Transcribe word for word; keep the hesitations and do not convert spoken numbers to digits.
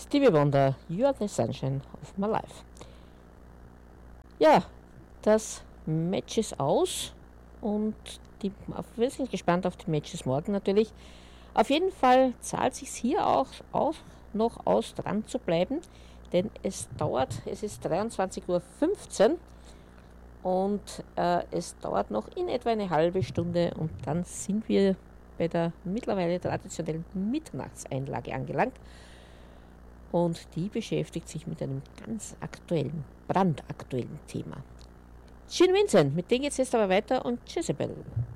Stevie Wonder, You Are the Sunshine of My Life. Ja, das Match ist aus und die, wir sind gespannt auf die Matches morgen natürlich. Auf jeden Fall zahlt sich hier auch, auch noch aus, dran zu bleiben, denn es dauert, es ist dreiundzwanzig Uhr fünfzehn und äh, es dauert noch in etwa eine halbe Stunde und dann sind wir bei der mittlerweile traditionellen Mitternachtseinlage angelangt und die beschäftigt sich mit einem ganz aktuellen, brandaktuellen Thema. Gene Vincent, mit dem geht es jetzt aber weiter und Jezebel.